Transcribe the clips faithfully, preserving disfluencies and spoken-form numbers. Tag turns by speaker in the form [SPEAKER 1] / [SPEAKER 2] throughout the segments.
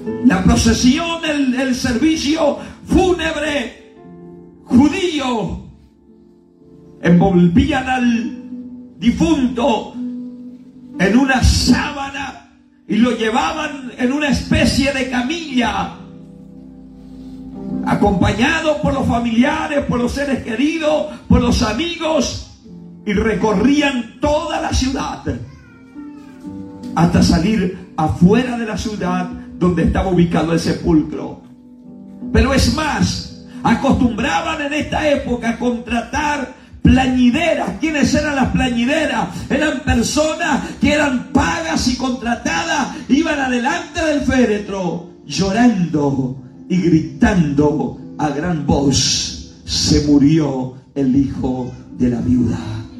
[SPEAKER 1] La procesión, el, el servicio fúnebre judío, envolvían al difunto en una sábana y lo llevaban en una especie de camilla, acompañado por los familiares, por los seres queridos, por los amigos, y recorrían toda la ciudad hasta salir afuera de la ciudad donde estaba ubicado el sepulcro. Pero es más, acostumbraban en esta época a contratar plañideras. ¿Quiénes eran las plañideras? Eran personas que eran pagas y contratadas, iban adelante del féretro llorando y gritando a gran voz: se murió el hijo de la viuda.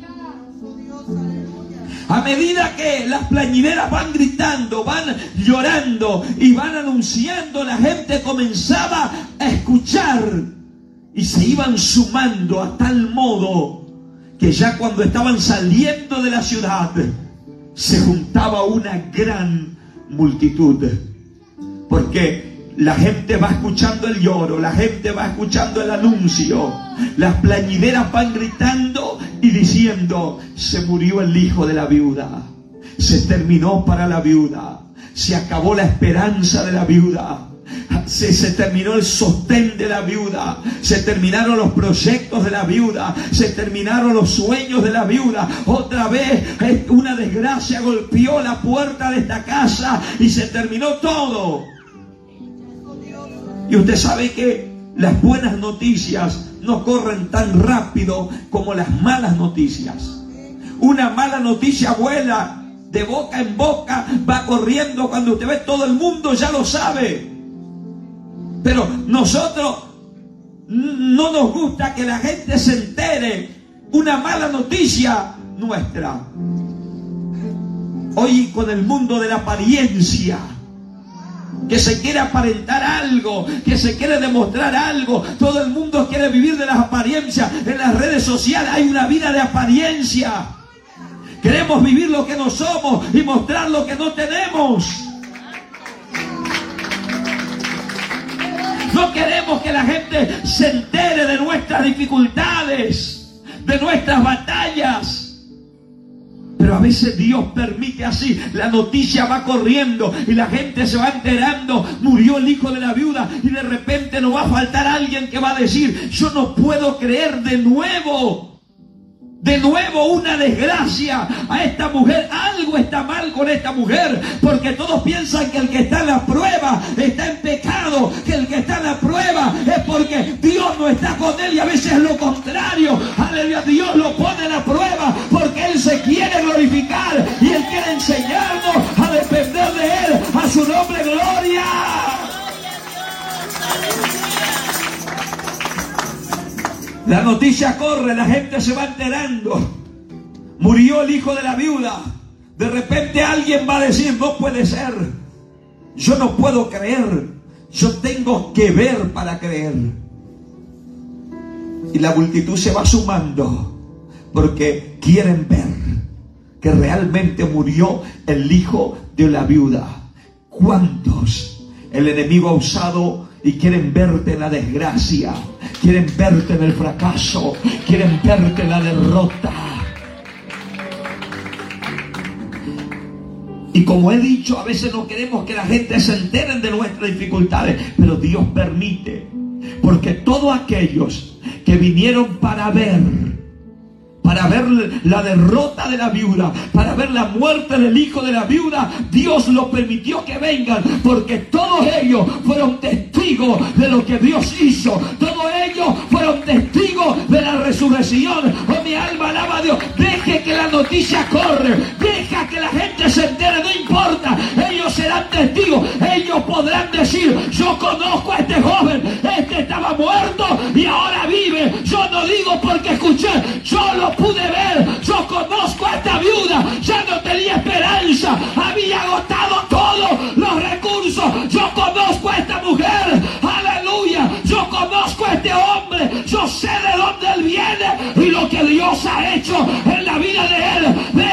[SPEAKER 1] A medida que las plañideras van gritando, van llorando y van anunciando, la gente comenzaba a escuchar y se iban sumando a tal modo que ya cuando estaban saliendo de la ciudad se juntaba una gran multitud, porque la gente va escuchando el lloro, la gente va escuchando el anuncio, las plañideras van gritando y diciendo: se murió el hijo de la viuda, se terminó para la viuda, se acabó la esperanza de la viuda, se, se terminó el sostén de la viuda, se terminaron los proyectos de la viuda, se terminaron los sueños de la viuda. Otra vez una desgracia golpeó la puerta de esta casa y se terminó todo. Y usted sabe que las buenas noticias no corren tan rápido como las malas noticias. Una mala noticia vuela de boca en boca, va corriendo, cuando usted ve todo el mundo ya lo sabe. Pero nosotros no nos gusta que la gente se entere una mala noticia nuestra. Hoy, con el mundo de la apariencia, que se quiere aparentar algo, que se quiere demostrar algo, todo el mundo quiere vivir de las apariencias. En las redes sociales hay una vida de apariencia. Queremos vivir lo que no somos y mostrar lo que no tenemos. No queremos que la gente se entere de nuestras dificultades, de nuestras batallas. Pero a veces Dios permite así. La noticia va corriendo y la gente se va enterando: murió el hijo de la viuda. Y de repente no va a faltar alguien que va a decir: yo no puedo creer, de nuevo De nuevo una desgracia a esta mujer. Algo está mal con esta mujer, porque todos piensan que el que está en la prueba está en pecado, que el que está en la prueba es porque Dios no está con él, y a veces es lo contrario. Aleluya, Dios lo pone en la prueba porque Él se quiere glorificar y Él quiere enseñarnos a depender de Él. A su nombre, gloria. La noticia corre, la gente se va enterando. Murió el hijo de la viuda. De repente alguien va a decir: no puede ser, yo no puedo creer, yo tengo que ver para creer. Y la multitud se va sumando porque quieren ver que realmente murió el hijo de la viuda. ¿Cuántos el enemigo ha usado y quieren verte en la desgracia, quieren verte en el fracaso, quieren verte en la derrota? Y como he dicho, a veces no queremos que la gente se entere de nuestras dificultades, pero Dios permite, porque todos aquellos que vinieron para ver, para ver la derrota de la viuda, para ver la muerte del hijo de la viuda, Dios lo permitió que vengan, porque todos ellos fueron testigos de lo que Dios hizo. Todos ellos fueron testigos de la resurrección. Oh, mi alma alaba a Dios. Deje que la noticia corre, deja que la gente se entere, no importa. Ellos serán testigos, ellos podrán decir: yo conozco a este joven, este estaba muerto y ahora vive. Yo no digo porque escuché, yo lo pude ver. Yo conozco a esta viuda, ya no tenía esperanza, había agotado todos los recursos. Yo conozco a esta mujer, aleluya. Yo conozco a este hombre, yo sé de dónde él viene y lo que Dios ha hecho en